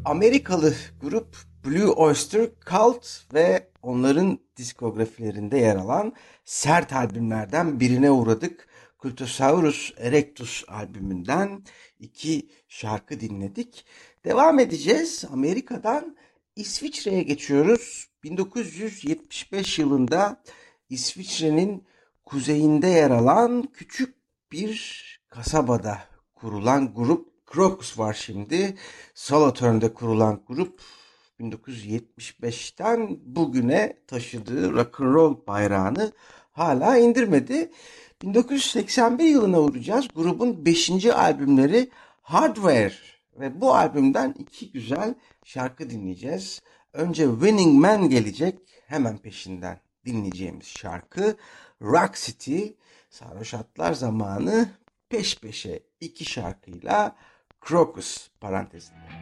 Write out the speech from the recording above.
Amerikalı grup Blue Oyster Cult ve onların diskografilerinde yer alan sert albümlerden birine uğradık. Cultosaurus Erectus albümünden iki şarkı dinledik. Devam edeceğiz. Amerika'dan İsviçre'ye geçiyoruz. 1975 yılında İsviçre'nin kuzeyinde yer alan küçük bir kasabada kurulan grup Krokus var şimdi. Solothurn'da kurulan grup 1975'ten bugüne taşıdığı rock'n'roll bayrağını hala indirmedi. 1981 yılına uğrayacağız. Grubun 5. albümleri Hardware ve bu albümden iki güzel şarkı dinleyeceğiz. Önce Winning Man gelecek, hemen peşinden dinleyeceğimiz şarkı Rock City. Sarhoş Atlar zamanı peş peşe iki şarkıyla Krokus parantezinde.